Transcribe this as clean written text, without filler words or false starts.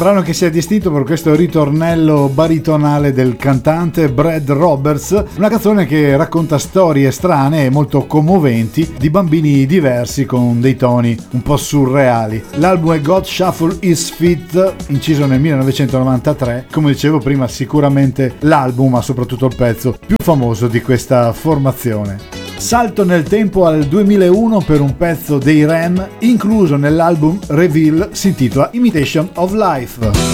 brano che si è distinto per questo ritornello baritonale del cantante Brad Roberts, una canzone che racconta storie strane e molto commoventi di bambini diversi con dei toni un po' surreali. L'album è God Shuffle His Feet, inciso nel 1993, come dicevo prima sicuramente l'album, ma soprattutto il pezzo più famoso di questa formazione. Salto nel tempo al 2001 per un pezzo dei Ren incluso nell'album Reveal, si intitola Imitation of Life.